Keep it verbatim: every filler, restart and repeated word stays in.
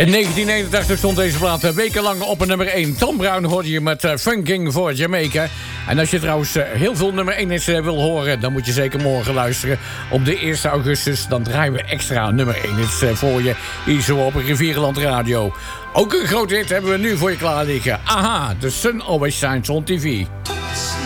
In negentien eenentachtig stond deze plaat wekenlang op een nummer één. Tom Brown hoorde je met uh, Funking for Jamaica. En als je trouwens uh, heel veel nummer één hits uh, wil horen... dan moet je zeker morgen luisteren. Op de eerste augustus dan draaien we extra nummer één hits uh, voor je. Hier zo op Rivierenland Radio. Ook een groot hit hebben we nu voor je klaar liggen. Aha, The Sun Always Shines on T V.